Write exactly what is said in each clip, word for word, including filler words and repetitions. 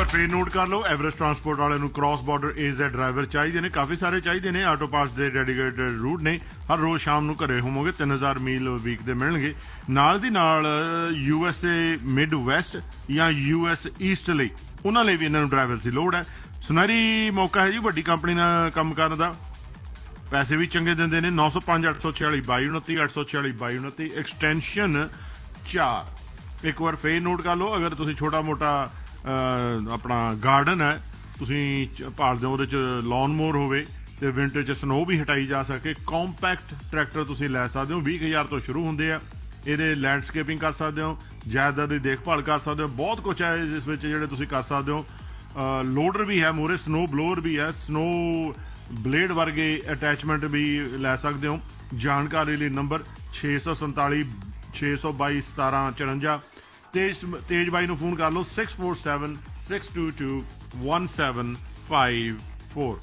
ਵਾਰ ਫੇਰ ਨੋਟ ਕਰ ਲਓ, ਐਵਰੇਸਟ ਟਰਾਂਸਪੋਰਟ ਵਾਲਿਆਂ ਨੂੰ ਕ੍ਰਾਸ ਬਾਰਡਰ ਏ ਜ਼ੈਡ ਡਰਾਈਵਰ ਚਾਹੀਦੇ ਨੇ, ਕਾਫੀ ਸਾਰੇ ਚਾਹੀਦੇ ਨੇ। ਆਟੋ ਪਾਰਟਸ ਦੇ ਡੈਡੀਕੇਟਡ ਰੂਟ ਨੇ, ਹਰ ਰੋਜ਼ ਸ਼ਾਮ ਨੂੰ ਘਰੇ ਹੋਵੋਗੇ, ਤਿੰਨ ਹਜ਼ਾਰ ਮੀਲ ਵੀਕ ਦੇ ਮਿਲਣਗੇ। ਨਾਲ ਦੀ ਨਾਲ U S A mid West ਜਾਂ ਯੂ ਐਸ ਈਸਟ ਲਈ ਉਹਨਾਂ ਲਈ ਵੀ ਇਹਨਾਂ ਨੂੰ ਡਰਾਈਵਰ ਦੀ ਲੋੜ ਹੈ। ਸੁਨਹਿਰੀ ਮੌਕਾ ਹੈ ਜੀ ਵੱਡੀ ਕੰਪਨੀ ਨਾਲ ਕੰਮ ਕਰਨ ਦਾ, ਪੈਸੇ ਵੀ ਚੰਗੇ ਦਿੰਦੇ ਨੇ। ਨੌ ਸੌ ਪੰਜ ਅੱਠ ਸੌ ਛਿਆਲੀ ਬਾਈ ਉਨੱਤੀ ਅੱਠ ਸੌ ਛਿਆਲੀ ਬਾਈ ਉਨੱਤੀ ਐਕਸਟੈਂਸ਼ਨ ਚਾਰ। ਇੱਕ ਵਾਰ ਫੇਰ ਨੋਟ ਕਰ ਲਓ, ਅਗਰ ਤੁਸੀਂ ਛੋਟਾ ਮੋਟਾ ਆਪਣਾ ਗਾਰਡਨ ਹੈ ਤੁਸੀਂ ਭਾਲਦੇ ਹੋ, ਉਹਦੇ 'ਚ ਲੌਨ ਮੋਰ ਹੋਵੇ ਤੇ ਵਿੰਟਰ 'ਚ ਸਨੋ ਵੀ ਹਟਾਈ ਜਾ ਸਕੇ, ਕੰਪੈਕਟ ਟਰੈਕਟਰ ਤੁਸੀਂ ਲੈ ਸਕਦੇ ਹੋ। ਵੀਹ ਹਜ਼ਾਰ ਤੋਂ ਸ਼ੁਰੂ ਹੁੰਦੇ ਆ। ਇਹਦੇ ਲੈਂਡਸਕੇਪਿੰਗ ਕਰ ਸਕਦੇ ਹੋ, ਜਾਇਦਾਦ ਦੀ ਦੇਖਭਾਲ ਕਰ ਸਕਦੇ ਹੋ, ਬਹੁਤ ਕੁਛ ਹੈ ਜਿਸ ਵਿੱਚ ਜਿਹੜੇ ਤੁਸੀਂ ਕਰ ਸਕਦੇ ਹੋ। ਲੋਡਰ ਵੀ ਹੈ ਮੂਹਰੇ, ਸਨੋ ਬਲੋਅਰ ਵੀ ਹੈ, ਸਨੋ ਬਲੇਡ ਵਰਗੇ ਅਟੈਚਮੈਂਟ ਵੀ ਲੈ ਸਕਦੇ ਹੋ। ਜਾਣਕਾਰੀ ਲਈ ਨੰਬਰ ਛੇ ਸੌ ਸੰਤਾਲੀ ਛੇ ਸੌ ਬਾਈ ਸਤਾਰਾਂ ਚੁਰੰਜਾ। ਤੇਜ ਤੇਜ ਬਾਈ ਨੂੰ ਫੋਨ ਕਰ ਲਓ six four seven six to to one seven five four.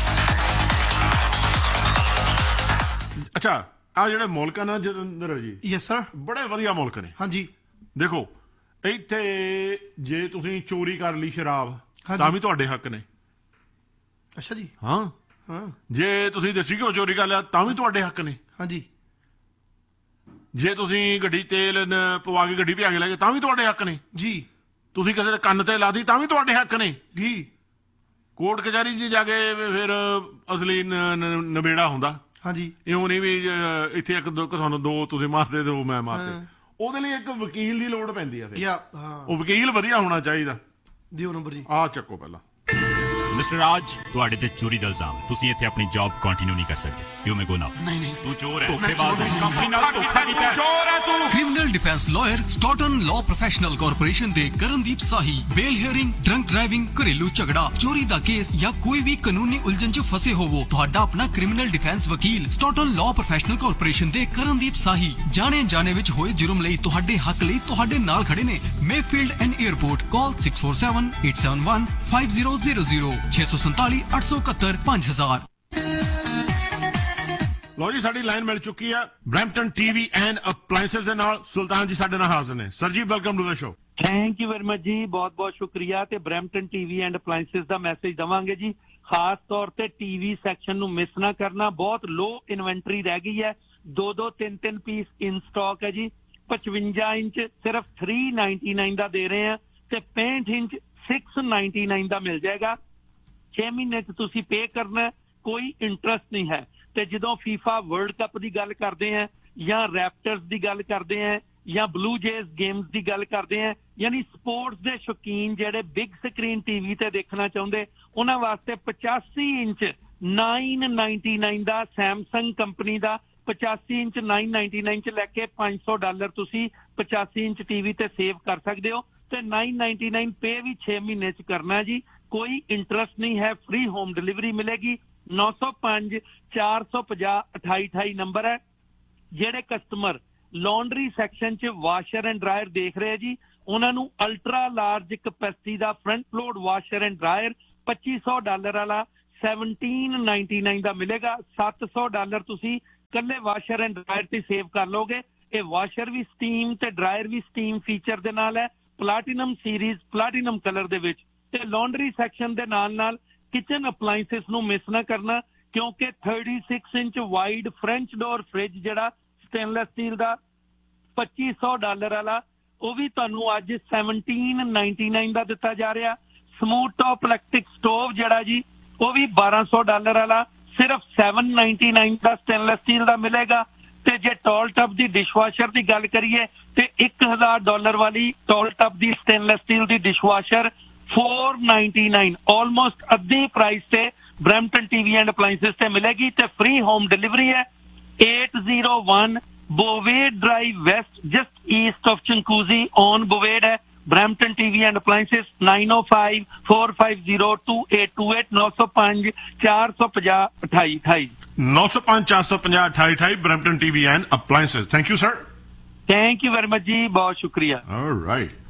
ਅੱਛਾ, ਆ ਜਿਹੜੇ ਮੁਲਕ ਨਾ ਜਤਿੰਦਰ ਜੀ, ਯੈਸ ਸਰ, ਬੜੇ ਵਧੀਆ ਮੁਲਕ ਨੇ। ਹਾਂਜੀ ਦੇਖੋ, ਇੱਥੇ ਜੇ ਤੁਸੀਂ ਚੋਰੀ ਕਰ ਲਈ ਸ਼ਰਾਬ ਤਾਂ ਵੀ ਤੁਹਾਡੇ ਹੱਕ ਨੇ। ਅੱਛਾ ਜੀ। ਹਾਂ ਹਾਂ। ਜੇ ਤੁਸੀਂ ਦੇਸੀ ਘਿਓ ਚੋਰੀ ਕਰ ਲਿਆ ਤਾਂ ਵੀ ਤੁਹਾਡੇ ਹੱਕ ਨੇ। ਹਾਂਜੀ। ਜੇ ਤੁਸੀਂ ਗੱਡੀ ਤੇਲ ਪਵਾ ਕੇ ਗੱਡੀ ਭਜਾ ਕੇ ਲੈ ਗਏ ਤਾਂ ਵੀ ਤੁਹਾਡੇ ਹੱਕ ਨੇ ਜੀ। ਤੁਸੀਂ ਕਿਸੇ ਦੇ ਕੰਨ ਤੇ ਲਾ ਦੀ ਤਾਂ ਵੀ ਤੁਹਾਡੇ ਹੱਕ ਨੇ ਜੀ। ਕੋਰਟ ਕਚਹਿਰੀ 'ਚ ਜਾ ਕੇ ਫਿਰ ਅਸਲੀ ਨਵੇੜਾ ਹੁੰਦਾ। ਹਾਂਜੀ। ਇਉਂ ਨਹੀਂ ਵੀ ਇੱਥੇ ਇੱਕ ਦੋ ਸਾਨੂੰ ਦੋ ਤੁਸੀਂ ਮਾਰਦੇ ਦੋ ਮੈਂ ਮਾਰਦੇ। ਉਹਦੇ ਲਈ ਇੱਕ ਵਕੀਲ ਦੀ ਲੋੜ ਪੈਂਦੀ ਆ। ਫਿਰ ਉਹ ਵਕੀਲ ਵਧੀਆ ਹੋਣਾ ਚਾਹੀਦਾ। ਦਿਓ ਨੰਬਰ ਜੀ। ਆਹ ਚੱਕੋ ਪਹਿਲਾਂ। ਮਿਸਟਰ ਰਾਜ, ਤੁਹਾਡੇ ਤੇ ਚੋਰੀ ਦਾ ਇਲਜ਼ਾਮ। ਤੁਸੀਂ ਇੱਥੇ ਆਪਣੀ ਜੌਬ ਕੰਟੀਨਿਊ ਨਹੀਂ ਕਰ ਸਕਦੇ। ਯੂ ਮੇ ਗੋ ਨਾਓ। ਨਹੀਂ ਨਹੀਂ, ਤੂੰ ਚੋਰ ਹੈ, ਧੋਖੇਬਾਜ਼ ਹੈ, ਕੰਪਨੀ ਨਾਲ ਧੋਖਾ ਕੀਤਾ। ਚੋਰ ਹੈ ਤੂੰ। Criminal defence lawyer ਸਟਾਟਨ law professional corporation ਦੇ ਕਰਨਦੀਪ ਸਾਹੀ ਬੇਲ ਹੀਅਰਿੰਗ, ਡਰੰਕ ਡਰਾਈਵਿੰਗ, ਘਰੇਲੂ ਝਗੜਾ, ਚੋਰੀ ਦਾ ਕੇਸ ਜਾਂ ਕੋਈ ਵੀ ਕਾਨੂੰਨੀ ਉਲਝਣ 'ਚ ਫਸੇ ਹੋਵੋ, ਤੁਹਾਡਾ ਆਪਣਾ ਕ੍ਰਿਮੀਨਲ ਡਿਫੈਂਸ ਵਕੀਲ ਸਟਾਟਨ ਲਾਅ ਪ੍ਰੋਫੈਸ਼ਨਲ ਕਾਰਪੋਰੇਸ਼ਨ ਦੇ ਕਰਨਦੀਪ ਸਾਹੀ ਜਾਣੇ ਜਾਣੇ ਵਿੱਚ ਹੋਏ ਜੁਰਮ ਲਈ ਤੁਹਾਡੇ ਹੱਕ ਲਈ ਤੁਹਾਡੇ ਨਾਲ ਖੜੇ ਨੇ। Mayfield and airport. Call six four seven eight seven one five zero zero zero ਛੇ ਸੌ ਸੰਤਾਲੀ ਅੱਠ ਸੌ ਇਕਹੱਤਰ ਪੰਜ ਹਜ਼ਾਰ। ਲੋ ਜੀ, ਸਾਡੀ ਲਾਈਨ ਮਿਲ ਚੁੱਕੀ ਹੈ ਬਰੈਂਪਟਨ ਟੀਵੀ ਐਂਡ ਅਪਲਾਈਐਂਸਸ ਦੇ ਨਾਲ। ਸੁਲਤਾਨ ਜੀ ਸਾਡੇ ਨਾਲ ਹਾਜ਼ਰ ਨੇ। ਸਰ ਜੀ, welcome to the show. Thank you very much ਜੀ, ਬਹੁਤ ਬਹੁਤ ਸ਼ੁਕਰੀਆ। ਤੇ Brampton TV and appliances the message ਦਵਾਂਗੇ ਜੀ, ਖਾਸ ਤੌਰ ਤੇ ਟੀਵੀ ਸੈਕਸ਼ਨ ਨੂੰ ਮਿਸ ਨਾ ਕਰਨਾ। ਬਹੁਤ ਲੋ ਇਨਵੈਂਟਰੀ ਰਹਿ ਗਈ ਹੈ, ਦੋ ਦੋ ਤਿੰਨ ਤਿੰਨ ਪੀਸ ਇਨ ਸਟਾਕ ਹੈ ਜੀ। ਪਚਵੰਜਾ ਇੰਚ ਸਿਰਫ ਥ੍ਰੀ ਨਾਈਨਟੀ ਨਾਈਨ ਦਾ ਦੇ ਰਹੇ ਆ ਤੇ ਪੈਂਹਠ ਇੰਚ ਸਿਕਸ ਨਾਈਨਟੀ ਨਾਈਨ ਦਾ ਮਿਲ ਜਾਏਗਾ। ਛੇ ਮਹੀਨੇ 'ਚ ਤੁਸੀਂ ਪੇ ਕਰਨਾ, ਕੋਈ ਇੰਟਰਸਟ ਨਹੀਂ ਹੈ। ਤੇ ਜਦੋਂ ਫੀਫਾ ਵਰਲਡ ਕੱਪ ਦੀ ਗੱਲ ਕਰਦੇ ਆ ਜਾਂ ਰੈਪਟਰਸ ਦੀ ਗੱਲ ਕਰਦੇ ਆ ਜਾਂ ਬਲੂ ਜੇਜ਼ ਗੇਮਸ ਦੀ ਗੱਲ ਕਰਦੇ ਆ, ਯਾਨੀ ਸਪੋਰਟਸ ਦੇ ਸ਼ੌਕੀਨ ਜਿਹੜੇ ਬਿਗ ਸਕਰੀਨ ਟੀਵੀ ਤੇ ਦੇਖਣਾ ਚਾਹੁੰਦੇ, ਉਹਨਾਂ ਵਾਸਤੇ ਪਚਾਸੀ ਇੰਚ ਨਾਈਨ ਨਾਈਨਟੀ ਨਾਈਨ ਦਾ ਸੈਮਸੰਗ ਕੰਪਨੀ ਦਾ ਪਚਾਸੀ ਇੰਚ ਨਾਈਨ ਨਾਈਨਟੀ ਨਾਈਨ 'ਚ ਲੈ ਕੇ ਪੰਜ ਸੌ ਡਾਲਰ ਤੁਸੀਂ ਪਚਾਸੀ ਇੰਚ ਟੀਵੀ ਤੇ ਸੇਵ ਕਰ ਸਕਦੇ ਹੋ। ਤੇ ਨਾਈਨ ਨਾਈਨਟੀ ਨਾਈਨ ਪੇ ਵੀ ਛੇ ਮਹੀਨੇ 'ਚ ਕਰਨਾ ਜੀ, ਕੋਈ ਇੰਟਰਸਟ ਨਹੀਂ ਹੈ। ਫ੍ਰੀ ਹੋਮ ਡਿਲੀਵਰੀ ਮਿਲੇਗੀ। ਨੌ ਸੌ ਪੰਜ ਚਾਰ ਸੌ ਪੰਜਾਹ ਅਠਾਈ ਅਠਾਈ ਨੰਬਰ ਹੈ। ਜਿਹੜੇ ਕਸਟਮਰ ਲਾਂਡਰੀ ਸੈਕਸ਼ਨ 'ਚ ਵਾਸ਼ਰ ਐਂਡ ਡਰਾਇਰ ਦੇਖ ਰਹੇ ਜੀ, ਉਹਨਾਂ ਨੂੰ ultra large capacity the front load washer and dryer ਪੱਚੀ ਸੌ ਡਾਲਰ ਵਾਲਾ ਸੈਵਨਟੀਨ ਨਾਈਨਟੀ ਨਾਈਨ ਦਾ ਮਿਲੇਗਾ। ਸੱਤ ਸੌ ਡਾਲਰ ਤੁਸੀਂ ਇਕੱਲੇ ਵਾਸ਼ਰ ਐਂਡ ਡਰਾਇਰ ਤੇ ਸੇਵ ਕਰ ਲਓਗੇ। ਇਹ ਵਾਸ਼ਰ ਵੀ ਸਟੀਮ ਤੇ ਡਰਾਇਰ ਵੀ ਸਟੀਮ ਫੀਚਰ ਦੇ ਨਾਲ ਹੈ, ਪਲਾਟੀਨਮ ਸੀਰੀਜ਼ ਪਲਾਟੀਨਮ ਕਲਰ ਦੇ ਵਿੱਚ। ਤੇ ਲਾਂਡਰੀ ਸੈਕਸ਼ਨ ਦੇ ਨਾਲ ਨਾਲ ਕਿਚਨ ਅਪਲਾਈਐਂਸਸ ਨੂੰ ਮਿਸ ਨਾ ਕਰਨਾ, ਕਿਉਂਕਿ thirty six inch wide French door fridge ਜਿਹੜਾ ਸਟੇਨਲੈਸ ਸਟੀਲ ਦਾ ਪੱਚੀ ਸੌ ਡਾਲਰ ਵਾਲਾ, ਉਹ ਵੀ ਤੁਹਾਨੂੰ ਅੱਜ ਸੈਵਨਟੀਨ ਨਾਈਨਟੀ ਨਾਈਨ ਦਾ ਦਿੱਤਾ ਜਾ ਰਿਹਾ। ਸਮੂਥ ਟੌਪ ਇਲੈਕਟ੍ਰਿਕ ਸਟੋਵ ਜਿਹੜਾ ਜੀ, ਉਹ ਵੀ ਬਾਰਾਂ ਸੌ ਡਾਲਰ ਵਾਲਾ ਸਿਰਫ ਸੈਵਨ ਨਾਈਨਟੀ ਨਾਈਨ ਦਾ ਸਟੇਨਲੈਸ ਸਟੀਲ ਦਾ ਮਿਲੇਗਾ। ਤੇ ਜੇ ਟੌਲ ਟੱਬ ਦੀ ਡਿਸ਼ਵਾਸ਼ਰ ਦੀ ਗੱਲ ਕਰੀਏ ਤੇ ਇੱਕ ਹਜ਼ਾਰ ਡਾਲਰ ਵਾਲੀ ਟੌਲ ਟੱਬ ਦੀ ਸਟੇਨਲੈਸ ਸਟੀਲ ਦੀ dishwasher four ninety nine almost ਅੱਧੀ ਪ੍ਰਾਈਸ ਤੇ ਬਰੈਂਪਟਨ ਟੀਵੀ ਐਂਡ ਅਪਲਾਈਐਂਸਸ ਤੇ ਮਿਲੇਗੀ। ਤੇ ਫ੍ਰੀ ਹੋਮ ਡਿਲੀਵਰੀ ਹੈ। Eight zero one ਬੋਵੇਡ drive West, just East of ਚੰਕੂਜ਼ੀ on ਬੋਵੇਡ ਹੈ। Brampton TV and appliances nine O five four five zero two eight two eight ਨੌ ਸੌ ਪੰਜ ਚਾਰ ਸੌ ਪੰਜਾਹ ਅਠਾਈ ਅਠਾਈ ਨੌ ਸੌ ਪੰਜ ਚਾਰ ਸੌ ਪੰਜਾਹ ਅਠਾਈ ਅਠਾਈ Brampton TV and appliances. Thank you sir. Thank you very much ਜੀ, ਬਹੁਤ ਸ਼ੁਕਰੀਆ। ਆਲਰਾਈਟ।